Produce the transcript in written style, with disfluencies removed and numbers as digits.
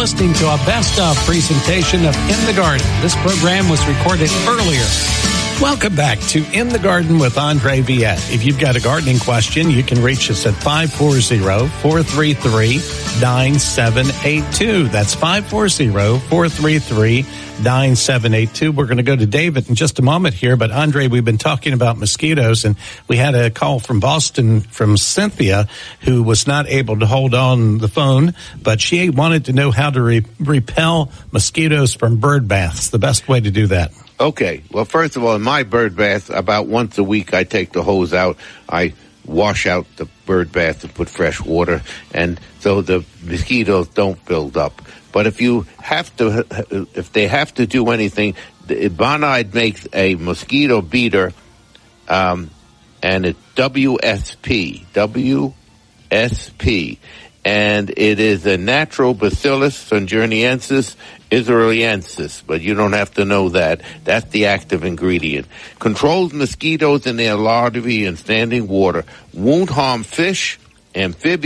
listening to a best-of presentation of In the Garden. This program was recorded earlier. Welcome back to In the Garden with Andre Viette. If you've got a gardening question, you can reach us at 540-433-9782. That's 540-433-9782. We're going to go to David in just a moment here, but Andre, we've been talking about mosquitoes, and we had a call from Boston from Cynthia, who was not able to hold on the phone, but she wanted to know how to repel mosquitoes from bird baths, the best way to do that. Okay. Well, first of all, in my bird bath, about once a week, I take the hose out. I wash out the bird bath and put fresh water, and so the mosquitoes don't build up. But if they have to do anything, Bonide makes a mosquito beater, and it's WSP, and it is a natural Bacillus thuringiensis israeliensis, but you don't have to know that. That's the active ingredient. Controls mosquitoes in their larvae in standing water. Won't harm fish, amphibians,